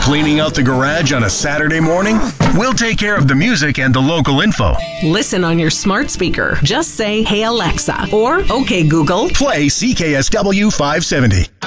Cleaning out the garage on a Saturday morning? We'll take care of the music and the local info. Listen on your smart speaker. Just say, "Hey Alexa," or "Okay Google, Play CKSW 570.